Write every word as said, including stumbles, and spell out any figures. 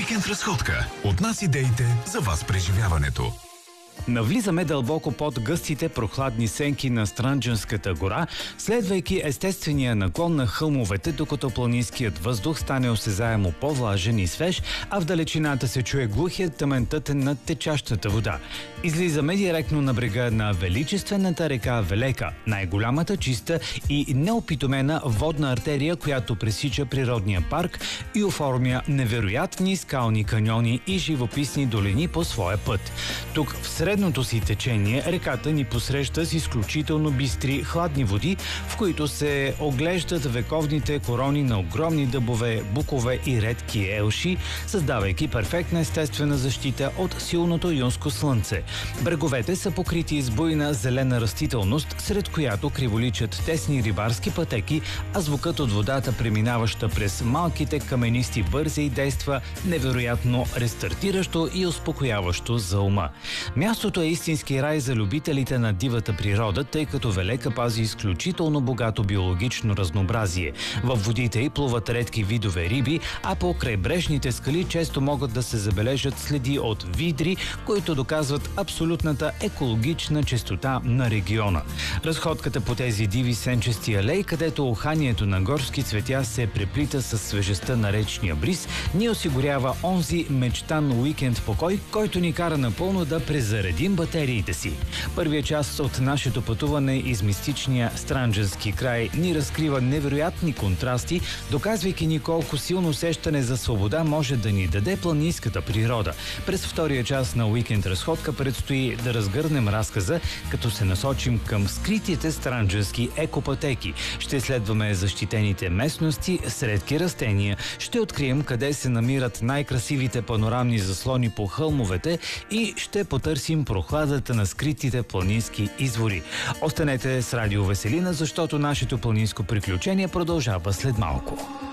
Уикенд разходка. От нас идеите за вас преживяването. Навлизаме дълбоко под гъстите прохладни сенки на Странджанската гора, следвайки естествения наклон на хълмовете, докато планинският въздух стане осезаемо по-влажен и свеж, а в далечината се чуе глухият тъмен тътен на течащата вода. Излизаме директно на брега на величествената река Велека, най-голямата, чиста и неопитомена водна артерия, която пресича природния парк и оформя невероятни скални каньони и живописни долини по своя път. Тук в средното си течение реката ни посреща с изключително бистри хладни води, в които се оглеждат вековните корони на огромни дъбове, букове и редки елши, създавайки перфектна естествена защита от силното юнско слънце. Бреговете са покрити с буйна зелена растителност, сред която криволичат тесни рибарски пътеки, а звукът от водата, преминаваща през малките каменисти бързи, действа невероятно рестартиращо и успокояващо за ума. Мястото е истински рай за любителите на дивата природа, тъй като Велека пази изключително богато биологично разнообразие. В водите й плуват редки видове риби, а по крайбрежните скали често могат да се забележат следи от видри, които доказват абсолютната екологична чистота на региона. Разходката по тези диви сенчести алеи, където уханието на горски цветя се преплита с свежестта на речния бриз, ни осигурява онзи мечтан уикенд покой, който ни кара напълно да презаредим батериите си. Първият част от нашето пътуване из мистичния Странджански край ни разкрива невероятни контрасти, доказвайки ни колко силно усещане за свобода може да ни даде планинската природа. През втория част на уикенд разходка предстои да разгърнем разказа, като се насочим към скритите странджански екопътеки. Ще следваме защитените местности с редки растения, ще открием къде се намират най-красивите панорамни заслони по хълмовете и ще потърсим прохладата на скритите планински извори. Останете с Радио Веселина, защото нашето планинско приключение продължава след малко.